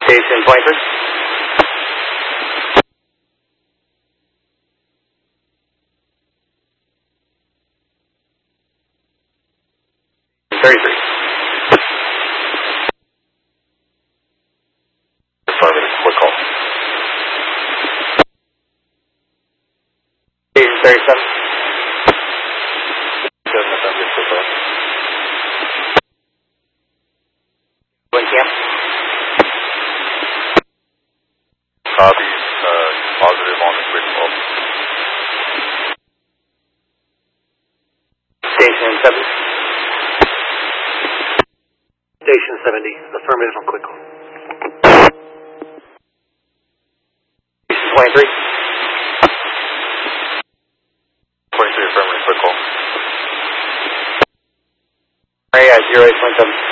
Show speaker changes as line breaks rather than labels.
Station 23. Affirmative, quick call. Station 37. Affirmative, quick call. One camp. Copy, positive on the quick call. Station 70.
Station 70, affirmative on quick call.
Station 23. 23, affirmative, quick call. Area 08.7.